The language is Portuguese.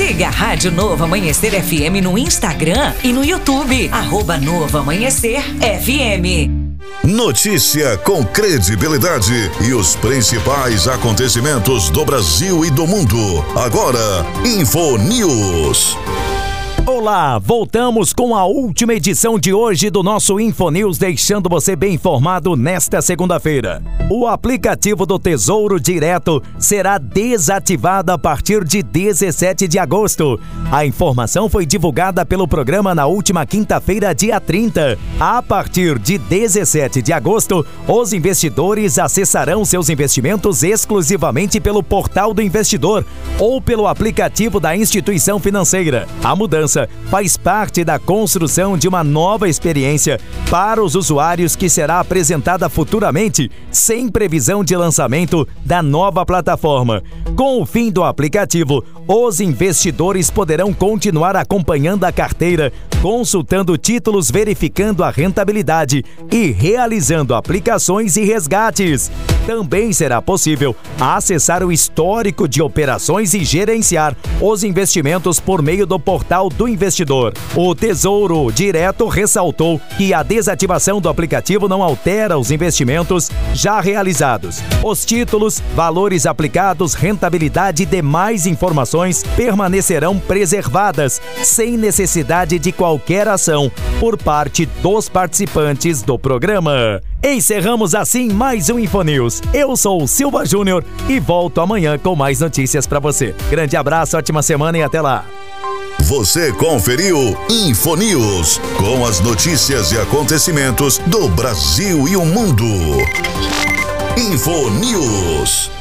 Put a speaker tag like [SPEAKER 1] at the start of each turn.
[SPEAKER 1] Siga a Rádio Novo Amanhecer FM no Instagram e no YouTube, @Novo Amanhecer FM.
[SPEAKER 2] Notícia com credibilidade e os principais acontecimentos do Brasil e do mundo. Agora, InfoNews.
[SPEAKER 3] Olá, voltamos com a última edição de hoje do nosso InfoNews, deixando você bem informado nesta segunda-feira. O aplicativo do Tesouro Direto será desativado a partir de 17 de agosto. A informação foi divulgada pelo programa na última quinta-feira, dia 30. A partir de 17 de agosto, os investidores acessarão seus investimentos exclusivamente pelo portal do investidor ou pelo aplicativo da instituição financeira. A mudança faz parte da construção de uma nova experiência para os usuários que será apresentada futuramente, sem previsão de lançamento da nova plataforma. Com o fim do aplicativo, os investidores poderão continuar acompanhando a carteira, consultando títulos, verificando a rentabilidade e realizando aplicações e resgates. Também será possível acessar o histórico de operações e gerenciar os investimentos por meio do portal do investidor. O Tesouro Direto ressaltou que a desativação do aplicativo não altera os investimentos já realizados. Os títulos, valores aplicados, rentabilidade e demais informações permanecerão preservadas, sem necessidade de qualquer ação por parte dos participantes do programa. Encerramos assim mais um InfoNews. Eu sou o Silva Júnior e volto amanhã com mais notícias para você. Grande abraço, ótima semana e até lá.
[SPEAKER 2] Você conferiu InfoNews, com as notícias e acontecimentos do Brasil e o mundo. InfoNews.